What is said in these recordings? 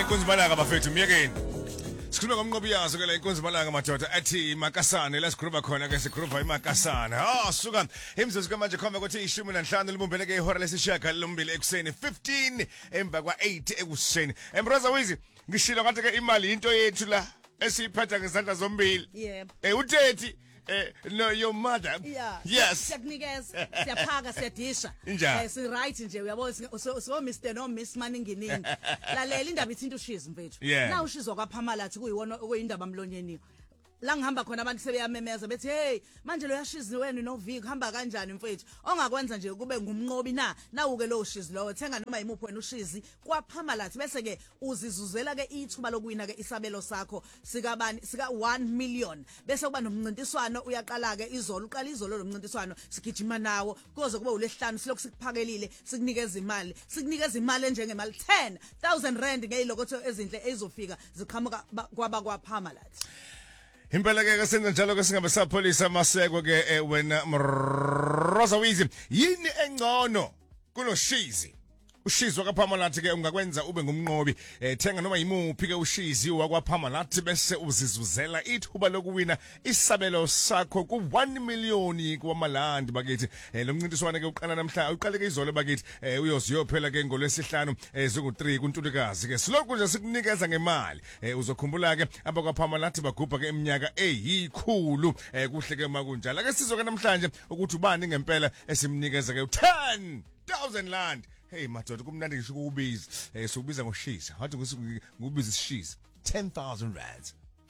Kunzimalanga bafethu myekeni. Sikhuluma ngomnqobi yazo ke la inkunzimalanga madoda athi Makasane la sikhuluma khona ke sikhuluma iMakasane. Suka imzuzu manje khoma ukuthi 15 libumbene ke ihora lesishaka lombili ekuseni 15 emva kwa 8 ekuseni. Emroza Wizi ngishilo ngathi ke imali into yethu la esiphatha ngezandla zombili. Yebo. Uthethi no your mother. Yeah. Yes. Siyakunikeza, siyaphaka, siyadisha. Njani? Right nje uyabona so Mr no Miss Maninginingi. Lalela indaba ithinta ushizi mfethu. Yeah. Ushizwa kwaPhamalathi kuyiwona okuyindaba mlonyeni. La ngihamba khona abantu sebeyamemeza bethi hey manje lo yashizi wena noVik hamba kanjani mfethu ongakwenza nje kube ngumnqobi na uke lo shizi lo thenga noma yimuphi wena ushizi kwaPhamalathi bese ke uzizuzela ke ithuba lokuwina ke isabelo sakho sikabani sika 1 million bese kuba nomncintiswano uyaqala ke izolo uqala izolo lo mncintiswano sigijima nawo kuze kube uLesihlanu silokhu sikuphakelile sikunikeza imali njengemali 10,000 rand ngeyilokotho ezinhle ezofika ziqhamuka kwaPhamalathi. Impela ke senza njalo ke singabe sapholisa maseko ke wena Rosa Wizi yini engcono kunoshizi ushizi wakwaPhamalathi ke ungakwenza ube ngumnqobi thenga noma yimuphi ke ushizi wakwaPhamalathi bese uzizuzela ithuba lokuwina isabelo sakho ku 1 million kwamalandi bakithi lo mncintiswano ke uqala namhla uqale ke izolo bakithi uyoziyophela ke ngolwesihlanu zingu3 kuNtulikazi ke siloku nje sikunikeza ngemali uzokhumbula ke abakwaPhamalathi bagubha ke iminyaka eyikhulu kuhle ke makunjalo ke sizoke namhlanje ukuthi ubani ngempela esimnikeza ke 10,000 rand. Hey madoda kumnandi ngisho ukubiza sokubiza ngoshisa wathi ngubiza isishisa 10,000 rand.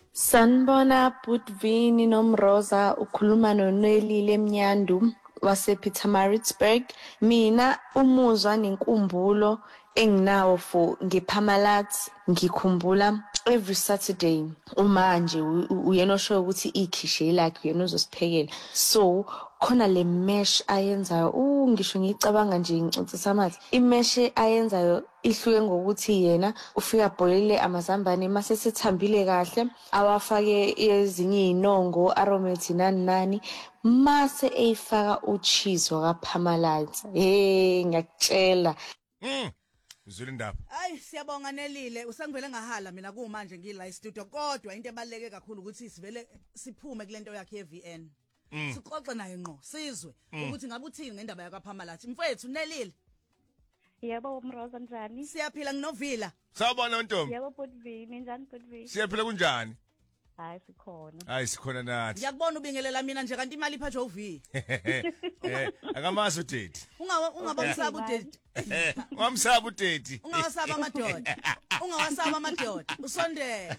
Sanibona Budvini nomroza ukhuluma noNelile Mnyandu wasePietermaritzburg. Mina umuzwa nenkumbulo enginawo for ngePhamalathi ngikhumbula every Saturday umanje uyena osho ukuthi ikhishe lakhe uyena uzosiphekela so khona le mesh ayenzayo ngisho ngicabanga nje ngicocisa amathi imesh ayenzayo ihluke ngokuthi yena ufika boilele amazambane mase sethambile kahle awafake ezinye inongo aromathi nani mase eyifaka ucheese wakaPhamalathi ngiyakutshela Uzwile indaba. Ay siyabonga Nelile usangivele ngahala mina kumanje ngila studio kodwa into ebaleke kakhulu ukuthi sivele siphume kulento yakhe yeVN. Sixoxe naye ngqo sizwe ukuthi ngabe uthini ngendaba yakwaPhamalathi mfethu Nelile. Yebo umroza njani? Siyaphila nginovila. Sawubona ntombi. Yebo Budvini njani Budvini? Siyaphila kunjani? Hayi sikhona nathi. Ngiyakubona ubingelela mina nje kanti imali iphathwa uV. Akamazi udedi. Ungabongisaba udedi. Ungamsaba udedi. Ungawasaba amadoda. Usondele.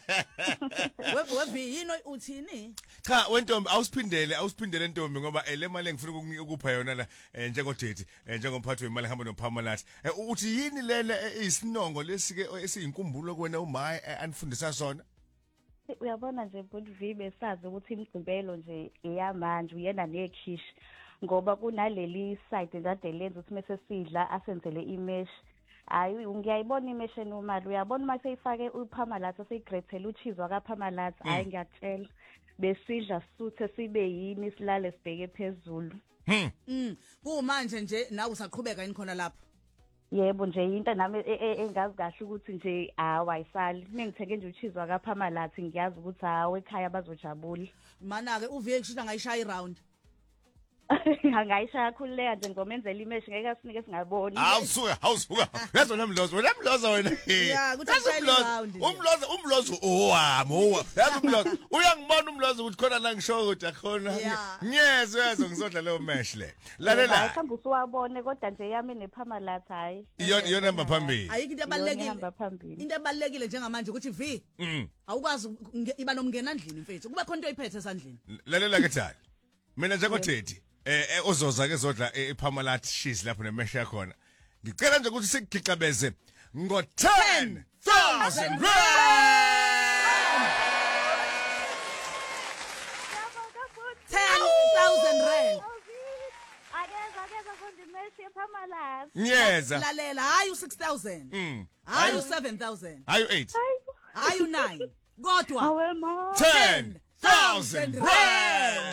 Wevi yini uthini? Cha wentombi awusiphindele ntombi ngoba le mali engifuna ukukunika ukupha yona la njengodedi njengomphathi wemali hamba noPhamalathi. Uthi yini lena isinongo lesike esiyinkumbulo kuwena uMaye anifundisa sona? Uyabona nje Budvi besazi ukuthi imigcibelo nje iyamanje uyena nekhishi ngoba kunaleli side kade lenza ukuthi mase sidla asenzele imesh hayi ngiyayibona imesh enomali uyabona mase ifake uPhamalathi seyigrethela ucheese wakaPhamalathi hayi ngiyatshela besidla sisuthe sibe yini silale sibheke phezulu kumanje nje nawe usaqhubeka yini khona lapho. Yebo nje into nami engazi kahle ukuthi nje awayisali mengitheke nje ucheese wakaPhamalathi ngiyazi ukuthi ekhaya bazojabula mana ke uVik kusho ngayishaya iround angayishaya khululeka nje ngomenzela imeshi ngeke asinike singaboni awusuka yazo namlozo wena yeah kuthi iround umlozo owami yazo umlozo uyangibona umlozo ukuthi khona la ngisho ukuthi akhona nyezo ngizodla leyo mesh le lalela mhlawumbe usuwabone kodwa nje yami nePhamalathi hayi iyona namba phambili ayikho into ebalekile njengamanje ukuthi V awukwazi iba nomngena endlini mfethu kuba khona into oyiphethe esandleni lalela ke thali mina njengodedi ozoza ke zodla ePhamalathi shizi lapho nemesh yakhona ngicela nje ukuthi sikugicabeze ngo 10,000 rand 10,000 rand akeza kondimeshi ePhamalathi nyeza lalela hayi u6,000 hayi u7,000 hayi u8 hayi u9 kodwa awema 10,000 rand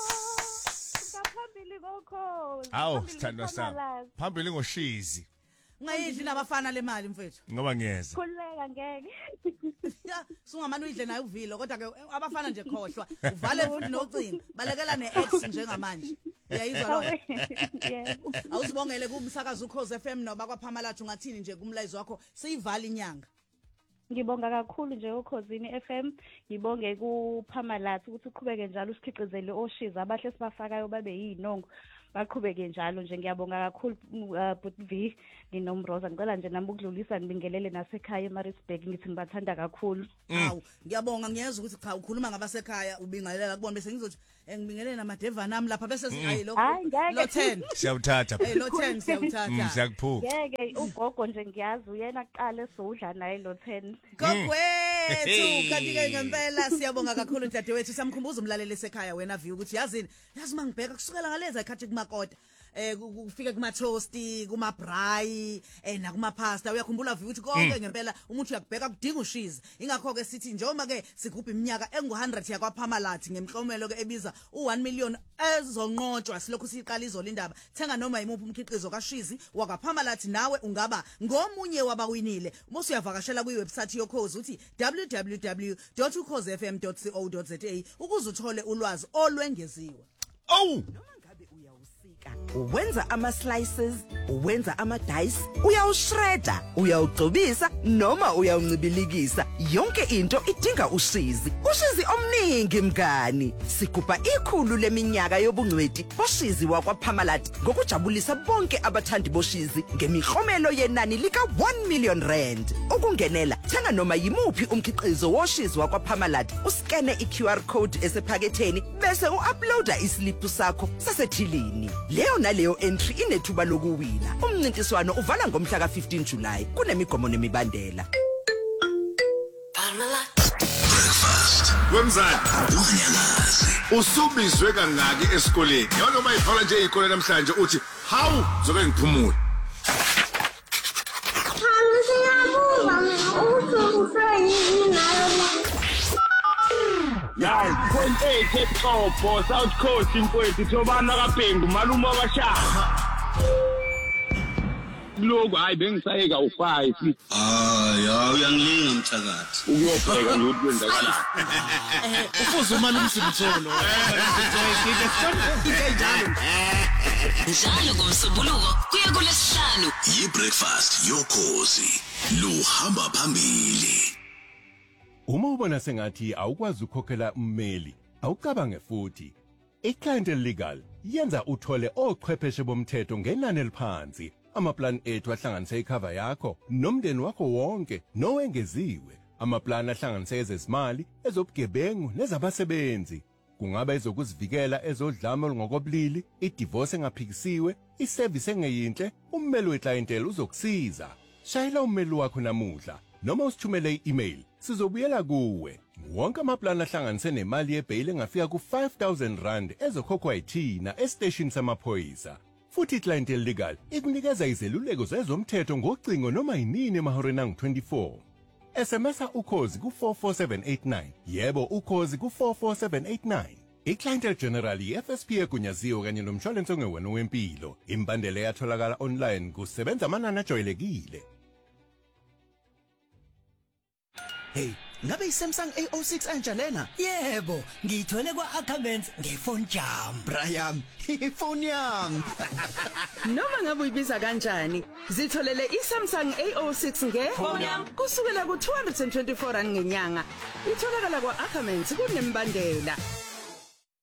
phambili ngokho awu sithandwa sami phambili ngoshizi ungayidli nabafana le mali mfethu ngoba ngiyeza khululeka ngeke ya sungamani uyidle naye uvilo kodwa ke abafana nje khohlwa uvale futhi nocingo balekela neX njengamanje uyayizwa lo yebo awusibongele kumsakazo uKhozi FM noba kwaPhamalathu ngathini nje kumlayizo wakho siyivala inyanga ngibonga kakhulu nje uKhosini FM ngibonge kuPhamalathu ukuthi uqhubeke njalo usikhicizele oshiza abahle sibafakayo babe yinongo baqhubeke njalo nje ngiyabonga kakhulu Butv nginomroza ngicela nje nami ukudlulisa ngibingelele nasekhaya eMaritzburg ngithi ngibathanda kakhulu hawu ngiyabonga ngiyeza ukuthi cha ukhuluma ngabasekhaya ubingelela kubona bese ngizothi ngibingelele namadeva nami lapha bese hayi lo 10 siyawuthatha lo 10 siyawuthatha siyakuphuka ngeke ugogo nje ngiyazi uyena kuqala esodla naye lo 10 Gokwethu kanti ke ngempela siyabonga kakhulu dadewethu samkhumbuza umlaleli esekhaya wena vi ukuthi yazini yazi mangibheka kusukela ngaleza ikhathi kumakota kufike kuma toasty kuma braai nakuma pasta uyakhumbula vi ukuthi konke ngempela umuntu uyakubheka kudinga ushizi ingakho ke sithi njengoba ke sigubha iminyaka engu100 yakwaPhamalathi ngemhlomelo ke ebiza u1 million ezonqotshwa silokhu siqala izolindaba thenga noma imuphi umkhiqizo kashizi wakwaPhamalathi nawe ungaba ngomunye wabawinile bose uyavakashela kwiwebsite yoKhozi uthi www.ukhozifm.co.za ukuze uthole ulwazi olwengeziwe Uwenza ama-slices, uwenza ama-dice, uyawushredda, uyawugcobisa noma uyawuncibilikisa. Yonke into idinga ushizi. Ushizi omningi mngani. Sigubha ikhulu leminyaka yobungcweti boshizi wakwaPhamalathi ngokujabulisa bonke abathandi boshizi ngemiklomelo yenani lika 1 million rand. Ukungenela thenga noma yimuphi umkhiqizo woshizi wakwaPhamalathi uskene iQR code esephaketheni bese uuploada islip sakho sasethilini. Leyo naleyo entry inethuba lokuwina. Umncintiswano uvala ngomhla ka15 July. Kunemigomo nemibandela. breakfast wemzana unyakazi usubizwe kangaki esikoleni noma ifala nje ikole namhlanje uthi hawu zoke ngiphumule Guys, point 8 eXhobo South Coast inkwethu thobana kaBhengu malume washaya. Loku hayi bengisayeka u5. Ya uyangilinga mthakathi. Uyobheka ukuthi kwenzakala. Ufuze umani umsimtholo. Njalo ngomsombuluko kuya kulesihlanu. Yi-breakfast yoKhozi. Luhamba phambili. Uma ubona sengathi awukwazi ukukhokhela ummeli, awucabange futhi. iClientele Legal yenza uthole ochwepheshe bomthetho ngenani eliphansi. Amaplan ethu ahlanganise icover yakho nomndeni wakho wonke nowengeziwe. Amaplan ahlanganise ezezimali, ezobugebengu nezabasebenzi. Kungaba ezokuzivikela ezodlame olungokobulili, idivorce engaphikisiwe, iservice engeyinhle, ummeli weClientele uzokusiza. Shayela ummeli wakho namuhla noma usithumele i-email. Sizobuyela kuwe. Wonke amaplan ahlanganise nemali yebail engafika ku5,000 rand ezokhokhwa yithina estation samaphoyisa. Futhi iClientele Legal ikunikeza izeluleko zezomthetho ngocingo noma yinini emahoreni angu-24. SMS uKhozi ku44789. Yebo uKhozi ku44789. iClientele General yeFSP egunyaziwe kanye nomshwalense ongewena wempilo. Imbandela yatholakala online kusebenza amanani ajwayelekile. Hey, ngabe iSamsung A06 anja lena? Yebo, ngiyithole kwaAccountants ngefone jam. Brian, ifoni yami. Noma ngabe uyibiza kanjani, zitholele iSamsung A06 ngefoni yami kusukela ku224 rand ngenyanga. Itholakala kwaAccountants kunembandela.